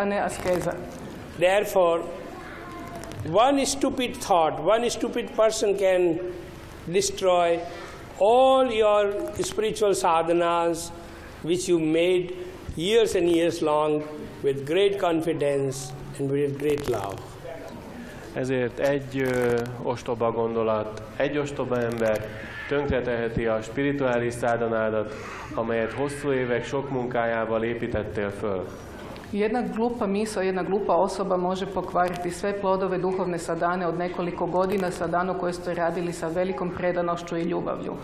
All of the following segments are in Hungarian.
a ne askeza. Therefore, one stupid thought, one stupid person can destroy all your spiritual sadhanas which you made years and years long with great confidence and with great love. Ezért egy ostoba gondolat, egy ostoba ember tönkreteheti a spirituális szádanádat, amelyet hosszú évek sok munkájával építettél föl. Jedna glupa misao, jedna glupa osoba može pokvariti sve plodove duhovne sadane od nekoliko godina, sadanu koju ste radili sa velikom predanošću i ljubavlju.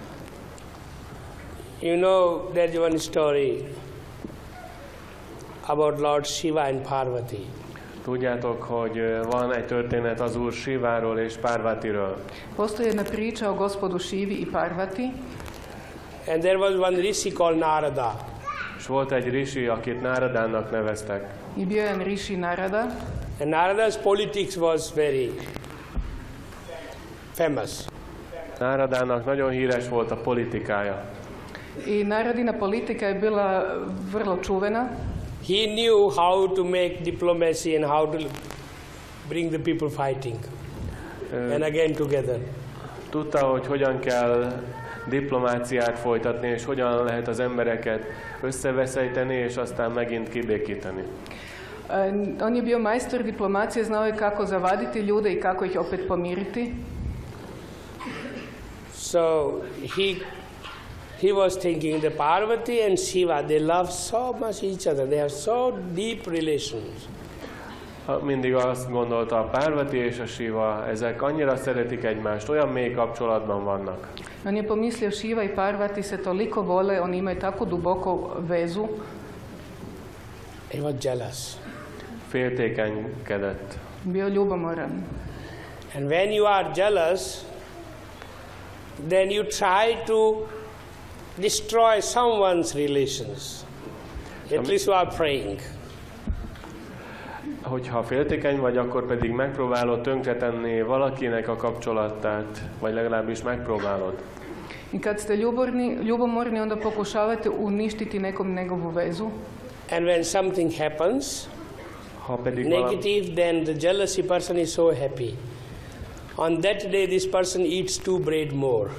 You know, there's one story about Lord Shiva and Parvati. Tudjátok, hogy van egy történet az Úr Shiváról és Parvatiről. Postoji jedna priča o gospodu Šivi i Parvati. And there was one rishi called Narada. És volt egy rishi, akit Naradának neveztek. I bio je rishi Narada. And Narada's politics was very famous. Naradának nagyon híres volt a politikája. I Naradina politika je bila vrlo čuvena. He knew how to make diplomacy and how to bring the people fighting and again together. Tudta, hogy hogyan kell diplomáciát folytatni, és hogyan lehet az embereket összeveszejteni, és aztán megint kibékíteni. On je bio majstor diplomacije, znao je kako zavaditi ljude i kako ih opet pomiriti. So he was thinking the Parvati and Shiva, they love so much each other, they have so deep relations. Mindig azt gondolta, a Parvati és a Shiva, ezek annyira szeretik egymást, olyan mély kapcsolatban vannak. On je pomislio Šiva i Parvati se toliko vole, oni imaju tako duboko vezu. He was jealous. Féltékenykedett. Bio ljubomoran. And when you are jealous, then you try to destroy someone's relations. At least you are praying. Hogyha féltékeny vagy, akkor pedig megpróbálod tönkretenni valakinek a kapcsolatát, vagy legalábbis megpróbálod. I kad ste ljubomorni, onda pokušavate uništiti nekom njegovu vezu. And when something happens negative, then the jealousy person is so happy. On that day this person eats 2 bread more.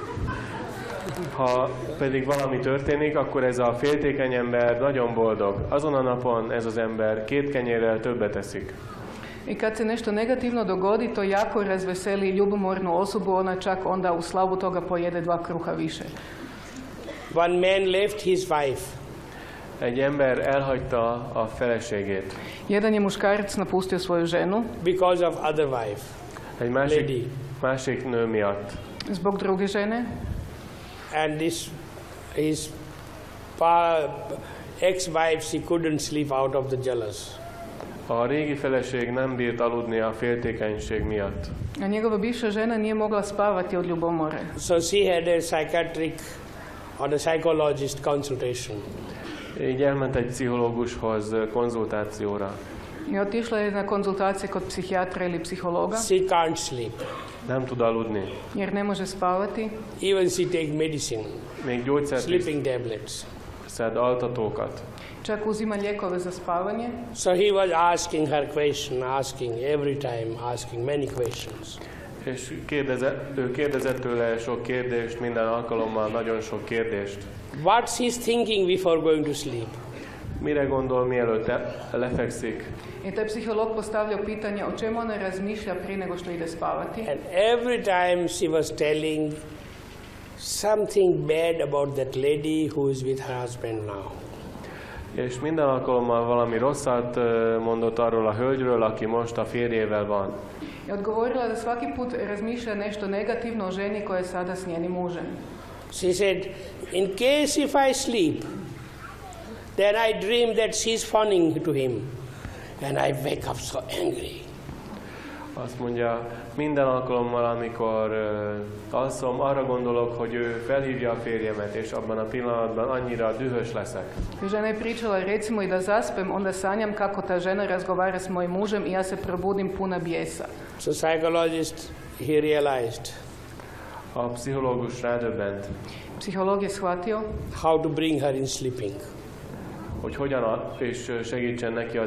Ha pedig valami történik, akkor ez a féltékeny ember nagyon boldog. Azon a napon ez az ember 2 kenyérrel többet eszik. I kad se nešto negativno dogodi, to jako razveseli ljubomornu osobu, ona čak onda u slavu toga pojede 2 kruha više. One man left his wife. Egy ember elhagyta a feleségét. Jedan je muškarac napustio svoju ženu. Because of other wife. Egy másik nő miatt. Zbog druge žene. And his ex-wife, she couldn't sleep out of the jealous. A régi feleség nem bírt aludni a féltékenység miatt. A njegova bivša žena nije mogla spavati od ljubomore. So she had a psychiatric or a psychologist consultation. Így elment egy pszichológushoz konzultációra. I otišla je na konzultacije kod psihijatra ili psihologa. She can't sleep. Nem tud aludni. Jer ne može spavati. Even she take medicine. Még gyógyszert sleeping tablets. Szed altatókat. Čak uzima lijekove za spavanje. So he was asking her question, asking every time, asking many questions. És ő kérdezett tőle sok kérdést, minden alkalommal nagyon sok kérdést. What she's thinking before going to sleep? Mire gondol, mielőtt lefekszik? I taj psiholog postavljao pitanje o čemu ona razmišlja prije nego što ide spavati. And every time she was telling something bad about that lady who is with her husband now. És minden alkalommal valami rosszat mondott arról a hölgyről, aki most a férjével van. I odgovorila da svaki put razmišlja nešto negativno o ženi koja je sada s njenim mužem. She said, in case if I sleep, then I dream that she's fawning to him, and I wake up so angry. Azt mondja, minden alkalommal, amikor alszom, arra gondolok, hogy ő felhívja a férjemet, és abban a pillanatban annyira dühös leszek. Žena je pričala, recimo i da zaspem, onda sanjam kako ta žena razgovara s mojim mužem i ja se probudim puna bijesa. So psychologist, he realized. A pszichológus rádöbbent. Psicholog je shvatio how to bring her in sleeping. Hogy hogyan és segítsen neki